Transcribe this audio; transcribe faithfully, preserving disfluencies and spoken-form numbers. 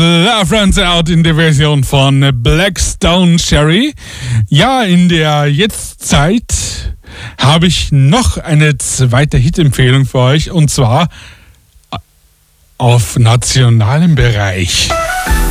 Love Runs Out in der Version von Blackstone Cherry. Ja, in der Jetztzeit habe ich noch eine zweite Hit-Empfehlung für euch, und zwar auf nationalem Bereich.